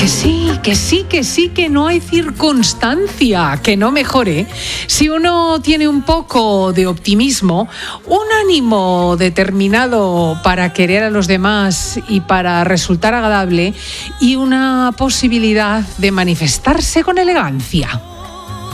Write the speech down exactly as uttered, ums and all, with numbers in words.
Que sí, que sí, que sí, que no hay circunstancia que no mejore si uno tiene un poco de optimismo, un ánimo determinado para querer a los demás y para resultar agradable y una posibilidad de manifestarse con elegancia.